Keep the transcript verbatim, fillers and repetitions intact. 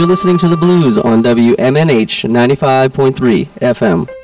You're listening to The Blues on W M N H ninety-five point three F M.